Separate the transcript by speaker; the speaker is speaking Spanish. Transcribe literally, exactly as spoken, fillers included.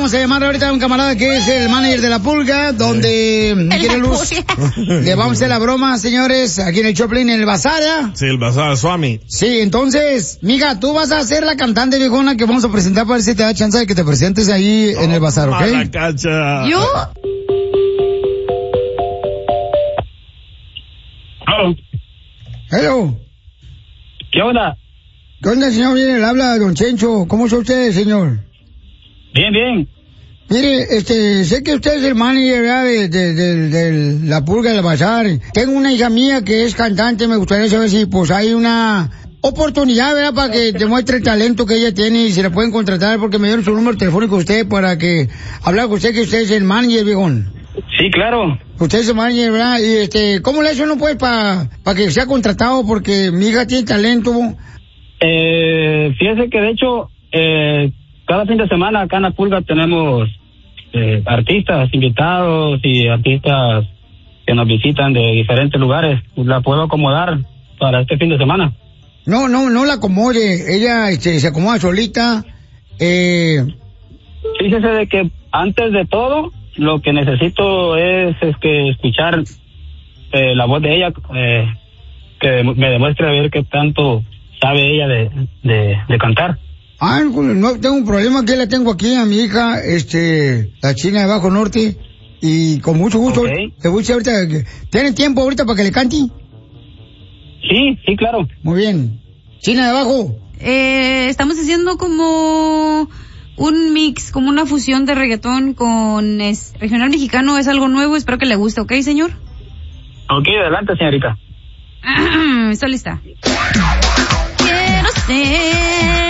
Speaker 1: vamos a llamar ahorita a un camarada que es el manager de La Pulga, donde mi querida Luz, le vamos a hacer la broma, señores, aquí en el Choplin, en el bazar, ¿eh?
Speaker 2: Sí, el bazar, Swami.
Speaker 1: Sí, entonces, mija, tú vas a ser la cantante viejona que vamos a presentar para ver si te da chance de que te presentes ahí oh, en el bazar, ¿ok?
Speaker 2: La cacha.
Speaker 1: ¿Yo?
Speaker 3: Hello.
Speaker 1: Hello.
Speaker 3: ¿Qué onda?
Speaker 1: ¿Qué onda, señor? Mire, le habla don Chencho. ¿Cómo está usted, señor?
Speaker 3: Bien, bien.
Speaker 1: Mire, este, sé que usted es el manager, ¿verdad? De, de, de, de La Pulga del Bazar. Tengo una hija mía que es cantante, me gustaría saber si pues hay una oportunidad, ¿verdad? Para que demuestre el talento que ella tiene y se la pueden contratar porque me dieron su número telefónico usted para que hablar con usted, que usted es el manager, viejón.
Speaker 3: Sí, claro.
Speaker 1: Usted es el manager, ¿verdad? Y este, ¿cómo le hace uno pues para pa que sea contratado? Porque mi hija tiene talento.
Speaker 3: Eh, fíjese que de hecho, eh, cada fin de semana acá en La Pulga tenemos eh, artistas invitados y artistas que nos visitan de diferentes lugares. La puedo acomodar para este fin de semana.
Speaker 1: No, no, no la acomode. Ella este, se acomoda solita. Eh...
Speaker 3: Fíjese de que antes de todo, lo que necesito es, es que escuchar eh, la voz de ella, eh, que me demuestre a ver qué tanto sabe ella de, de, de cantar.
Speaker 1: Ah, no tengo un problema, que la tengo aquí a mi hija, este, la China de Bajo Norte, y con mucho gusto,
Speaker 3: okay.
Speaker 1: Te voy a decir ahorita, ¿tienen tiempo ahorita para que le cante?
Speaker 3: Sí, sí, claro.
Speaker 1: Muy bien. China de Bajo.
Speaker 4: Eh, estamos haciendo como un mix, como una fusión de reggaetón con es, regional mexicano, es algo nuevo, espero que le guste, ¿ok, señor?
Speaker 3: Ok, adelante, señorita.
Speaker 4: Estoy lista. Quiero ser